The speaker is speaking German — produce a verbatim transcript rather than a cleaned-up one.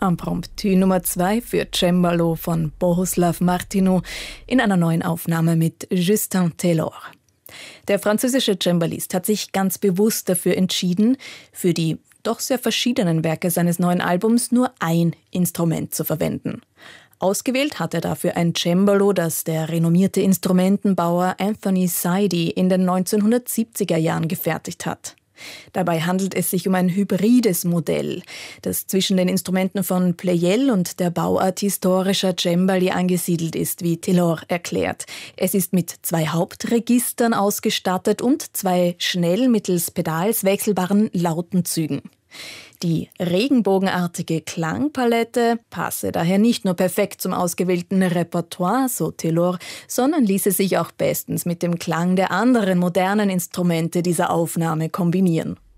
Impromptu Nummer zwei für Cembalo von Bohuslav Martinu in einer neuen Aufnahme mit Justin Taylor. Der französische Cembalist hat sich ganz bewusst dafür entschieden, für die doch sehr verschiedenen Werke seines neuen Albums nur ein Instrument zu verwenden. Ausgewählt hat er dafür ein Cembalo, das der renommierte Instrumentenbauer Anthony Saidy in den neunzehnhundertsiebziger Jahren gefertigt hat. Dabei handelt es sich um ein hybrides Modell, das zwischen den Instrumenten von Pleyel und der Bauart historischer Cembali angesiedelt ist, wie Taylor erklärt. Es ist mit zwei Hauptregistern ausgestattet und zwei schnell mittels Pedals wechselbaren Lautenzügen. Die regenbogenartige Klangpalette passe daher nicht nur perfekt zum ausgewählten Repertoire, so Taylor, sondern ließe sich auch bestens mit dem Klang der anderen modernen Instrumente dieser Aufnahme kombinieren.